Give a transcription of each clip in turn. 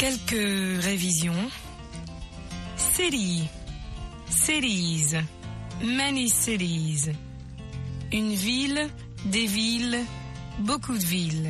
Quelques révisions. City, cities, many cities. Une ville, des villes, beaucoup de villes.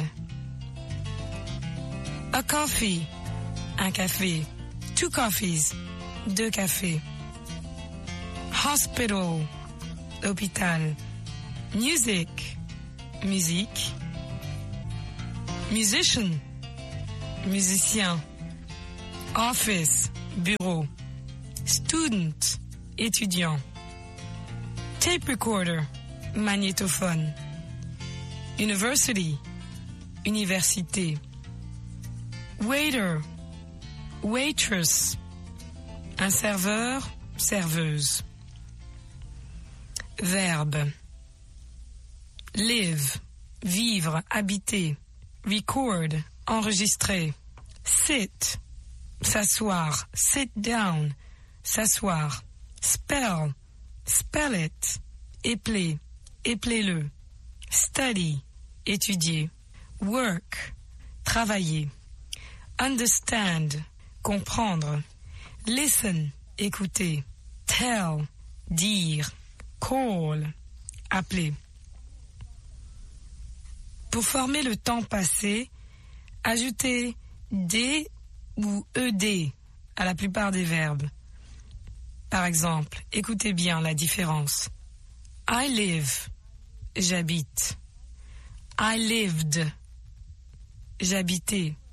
A coffee, un café. Two coffees, deux cafés. Hospital, hôpital. Music, musique. Musician, musicien. Office, bureau. Student, étudiant. Tape recorder, magnétophone. University, université. Waiter, waitress, un serveur, serveuse. Verbe. Live, vivre, habiter. Record, enregistrer. Sit, s'asseoir. Sit down, s'asseoir. Spell, spell it. Épeler, épeler-le. Study, étudier. Work, travailler. Understand, comprendre. Listen, écouter. Tell, dire. Call, appeler. Pour former le temps passé, ajoutez D ou ED à la plupart des verbes. Par exemple, écoutez bien la différence. I live, j'habite. I lived, j'habitais.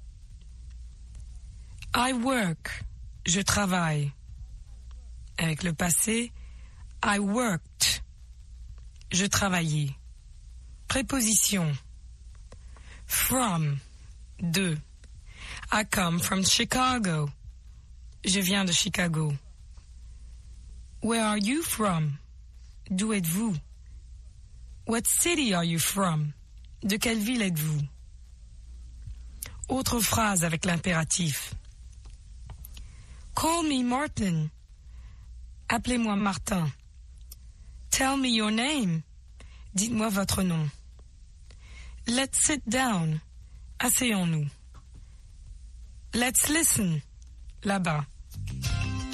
I work, je travaille. Avec le passé, I worked, je travaillais. Préposition. From, de. I come from Chicago. Je viens de Chicago. Where are you from? D'où êtes-vous? What city are you from? De quelle ville êtes-vous? Autre phrase avec l'impératif. Call me Martin. Appelez-moi Martin. Tell me your name. Dites-moi votre nom. Let's sit down. Asseyons-nous. Let's listen. Là-bas.